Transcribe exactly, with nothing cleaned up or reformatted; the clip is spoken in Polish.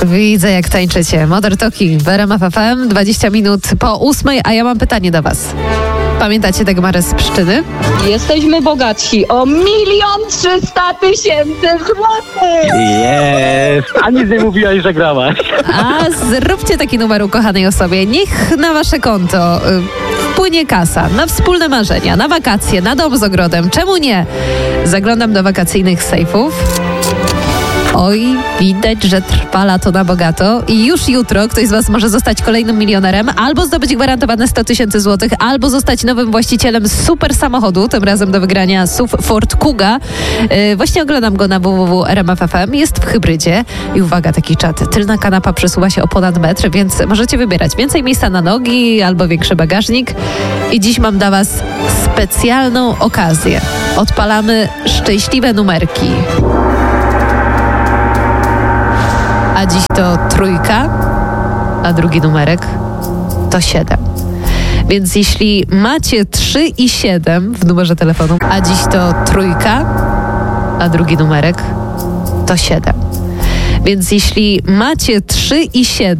Widzę, jak tańczycie. Modern Talking w R M F F M, dwadzieścia minut po ósmej, a ja mam pytanie do was. Pamiętacie Dagmarę z Pszczyny? Jesteśmy bogatsi o milion trzysta tysięcy złotych! Jest! A nic nie mówiłaś, że grałaś. A zróbcie taki numer ukochanej osobie. Niech na wasze konto y, wpłynie kasa na wspólne marzenia, na wakacje, na dom z ogrodem. Czemu nie? Zaglądam do wakacyjnych sejfów. Oj, widać, że trwa lato na bogato i już jutro ktoś z was może zostać kolejnym milionerem, albo zdobyć gwarantowane sto tysięcy złotych, albo zostać nowym właścicielem super samochodu, tym razem do wygrania S U V Ford Kuga. Yy, właśnie oglądam go na w w w kropka r m f f m. Jest w hybrydzie i uwaga, taki czat. Tylna kanapa przesuwa się o ponad metr, więc możecie wybierać więcej miejsca na nogi albo większy bagażnik. I dziś mam dla was specjalną okazję. Odpalamy szczęśliwe numerki. A dziś to trójka, a drugi numerek to siedem. Więc jeśli macie trzy i siedem w numerze telefonu, a dziś to trójka, a drugi numerek to siedem. Więc jeśli macie trzy i siedem